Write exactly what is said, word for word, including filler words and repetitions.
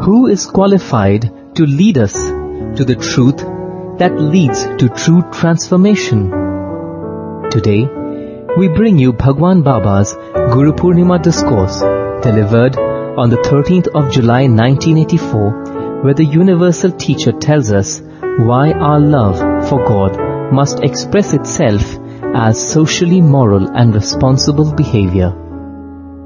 Who is qualified to lead us to the truth that leads to true transformation? Today, we bring you Bhagwan Baba's Guru Purnima discourse, delivered on the thirteenth of July nineteen eighty-four, where the universal teacher tells us why our love for God must express itself as socially moral and responsible behavior.